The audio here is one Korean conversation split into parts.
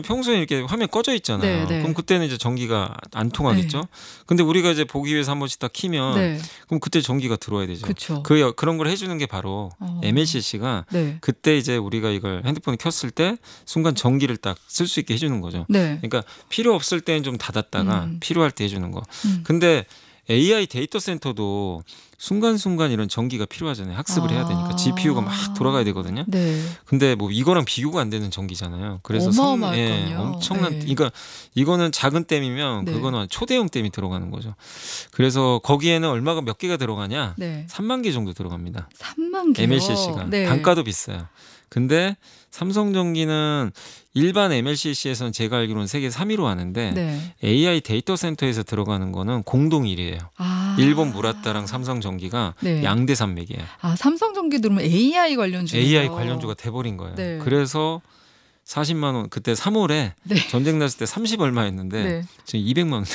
보시면 평소에 이렇게 화면 꺼져 있잖아요. 네. 그럼 그때는 이제 전기가 안 네. 통하겠죠. 근데 우리가 이제 보기 위해서 한 번씩 딱 키면 네. 그럼 그때 전기가 들어와야 되죠. 그쵸. 그런 걸 해주는 게 바로 MLCC가 네. 그때 이제 우리가 이걸 핸드폰을 켰을 때 순간 전기를 딱 쓸 수 있게 해주는 거죠. 네. 그러니까 필요 없을 때는 좀 닫았다가 필요할 때 해주는 거. 근데 AI 데이터 센터도 순간순간 이런 전기가 필요하잖아요. 학습을 해야 되니까 GPU가 막 돌아가야 되거든요. 네. 근데 뭐 이거랑 비교가 안 되는 전기잖아요. 그래서 어마어마할걸요. 엄청난. 네. 그러니까 이거는 작은 댐이면 네. 그거는 초대형 댐이 들어가는 거죠. 그래서 거기에는 얼마가 몇 개가 들어가냐? 네. 3만 개 정도 들어갑니다. 3만 개요. MLCC가 네. 단가도 비싸요. 근데 삼성전기는 일반 MLCC에서는 제가 알기로는 세계 3위로 하는데 네. AI 데이터 센터에서 들어가는 거는 공동 1위예요. 일본 무라타랑 삼성전기가 네. 양대 산맥이에요. 삼성전기도 그러면 AI 관련주예요. AI 관련주가 돼버린 거예요. 네. 그래서 40만 원 그때 3월에 네. 전쟁 났을 때 30 얼마였는데 네. 지금 200만 원.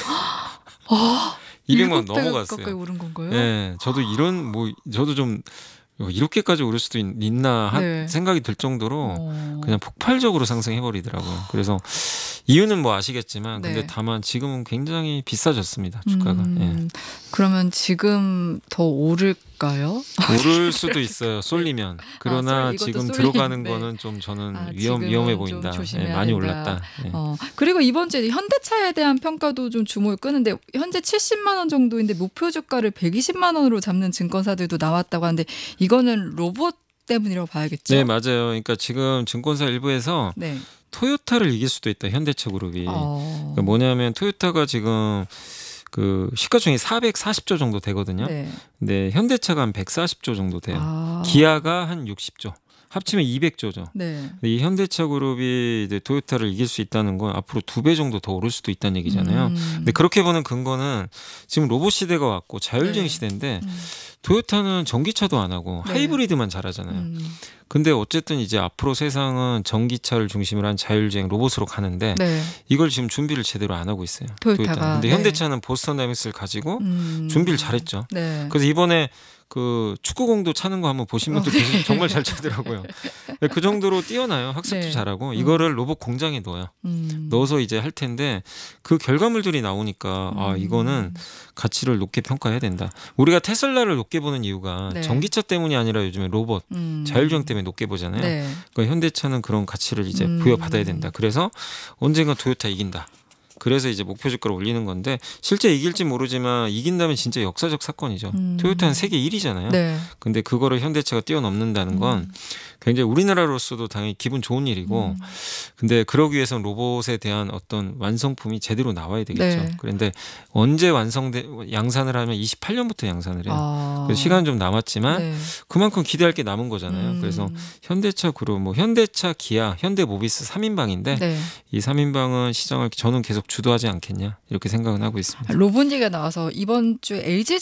200만 원 7배가 가까이 넘어갔어요. 오른 건가요? 네, 저도 저도 좀 이렇게까지 오를 수도 있나 네. 생각이 들 정도로 그냥 폭발적으로 상승해 버리더라고요. 그래서 이유는 뭐 아시겠지만 근데 네. 다만 지금은 굉장히 비싸졌습니다. 주가가. 예. 그러면 지금 더 오를까요? 오를 수도 있어요. 쏠리면. 그러나 이것도 지금 쏠리는데. 들어가는 거는 좀 저는 지금은 위험해 좀 보인다. 조심해야 많이 된다. 올랐다. 예. 그리고 이번 주에 현대차에 대한 평가도 좀 주목을 끄는데 현재 70만 원 정도인데 목표 주가를 120만 원으로 잡는 증권사들도 나왔다고 하는데 이거는 로봇 때문이라고 봐야겠죠? 네, 맞아요. 그러니까 지금 증권사 일부에서 네. 토요타를 이길 수도 있다. 현대차 그룹이. 어. 그러니까 뭐냐면 토요타가 지금 그 시가총액이 440조 정도 되거든요. 네. 근데 현대차가 한 140조 정도 돼요. 아. 기아가 한 60조. 합치면 200조죠. 네. 이 현대차 그룹이 이제 토요타를 이길 수 있다는 건 앞으로 2배 정도 더 오를 수도 있다는 얘기잖아요. 근데 그렇게 보는 근거는 지금 로봇 시대가 왔고 자율주행 네. 시대인데 토요타는 전기차도 안 하고 네. 하이브리드만 잘하잖아요. 근데 어쨌든 이제 앞으로 세상은 전기차를 중심으로 한 자율주행 로봇으로 가는데 네. 이걸 지금 준비를 제대로 안 하고 있어요. 토요타가. 근데 네. 현대차는 보스턴 다이맥스를 가지고 준비를 잘했죠. 네. 그래서 이번에 그 축구공도 차는 거 한번 보신 분들 계시면 정말 잘 차더라고요. 그 정도로 뛰어나요. 학습도 네. 잘하고 이거를 로봇 공장에 넣어요. 넣어서 이제 할 텐데 그 결과물들이 나오니까 이거는 가치를 높게 평가해야 된다. 우리가 테슬라를 높게 보는 이유가 네. 전기차 때문이 아니라 요즘에 로봇 자율주행 때문에 높게 보잖아요. 네. 그러니까 현대차는 그런 가치를 이제 부여받아야 된다. 그래서 언젠가 토요타 이긴다. 그래서 이제 목표 주가를 올리는 건데 실제 이길지 모르지만 이긴다면 진짜 역사적 사건이죠. 토요타는 세계 1위잖아요. 네. 근데 그거를 현대차가 뛰어넘는다는 건 굉장히 우리나라로서도 당연히 기분 좋은 일이고 근데 그러기 위해서는 로봇에 대한 어떤 완성품이 제대로 나와야 되겠죠. 네. 그런데 언제 양산을 하면 28년부터 양산을 해요. 그래서 시간은 좀 남았지만 네. 그만큼 기대할 게 남은 거잖아요. 그래서 현대차 그룹, 뭐 현대차, 기아, 현대모비스 3인방인데 네. 이 3인방은 시장을 저는 계속 주도하지 않겠냐 이렇게 생각은 하고 있습니다. 로봇 얘기가 나와서 이번 주에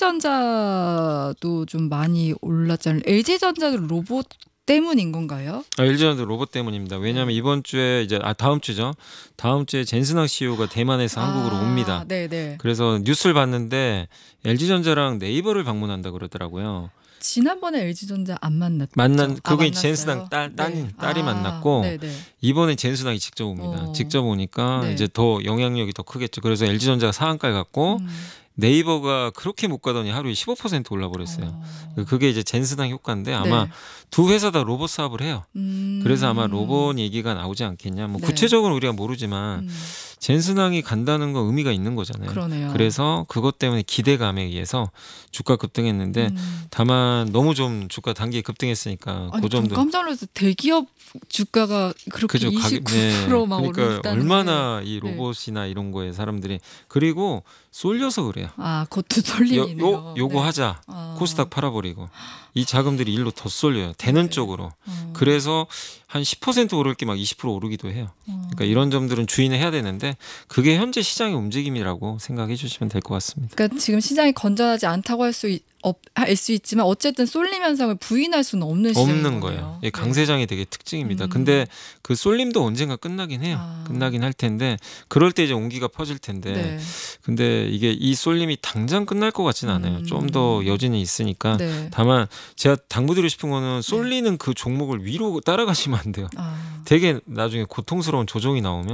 LG전자도 좀 많이 올랐잖아요. LG전자도 로봇 때문인 건가요? LG전자 로봇 때문입니다. 왜냐하면 이번 주에 이제 다음 주죠. 다음 주에 젠슨항 CEO가 대만에서 한국으로 옵니다. 네네. 그래서 뉴스를 봤는데 LG전자랑 네이버를 방문한다 그러더라고요. 지난번에 LG전자 안 만났죠? 그게 만났어요? 젠슨항 딸이 만났고 네네. 이번에 젠슨항이 직접 옵니다. 직접 오니까 네. 이제 더 영향력이 더 크겠죠. 그래서 LG전자가 상한가를 갖고 네이버가 그렇게 못 가더니 하루에 15% 올라버렸어요. 그게 이제 젠슨항 효과인데 아마 네. 두 회사 다 로봇 사업을 해요. 그래서 아마 로봇 얘기가 나오지 않겠냐. 뭐 네. 구체적으로 우리가 모르지만 젠슨항이 간다는 건 의미가 있는 거잖아요. 그러네요. 그래서 그것 때문에 기대감에 의해서 주가 급등했는데 다만 너무 좀 주가 단기에 급등했으니까 아니, 그 정도. 깜짝 놀라서 대기업 주가가 그렇게 그죠. 29%막 그러니까 오른다는 얼마나 게. 이 로봇이나 이런 거에 사람들이 그리고 쏠려서 그래요. 그것도 쏠림이네요. 요거 네. 하자. 코스닥 팔아버리고 이 자금들이 일로 더 쏠려요. 되는 쪽으로. 그래서 한 10% 오를 게 막 20% 오르기도 해요. 그러니까 이런 점들은 주의는 해야 되는데 그게 현재 시장의 움직임이라고 생각해 주시면 될 것 같습니다. 그러니까 지금 시장이 건전하지 않다고 할 수 있지만 어쨌든 쏠림 현상을 부인할 수는 없는 시장인 없는 거네요. 거예요. 예, 강세장이 되게 특징입니다. 근데 그 쏠림도 언젠가 끝나긴 해요. 끝나긴 할 텐데 그럴 때 이제 온기가 퍼질 텐데 네. 근데 이게 이 쏠림이 당장 끝날 것 같지는 않아요. 좀 더 여진이 있으니까 네. 다만 제가 당부드리고 싶은 거는 쏠리는 그 종목을 위로 따라가시면 안 돼요. 되게 나중에 고통스러운 조정이 나오면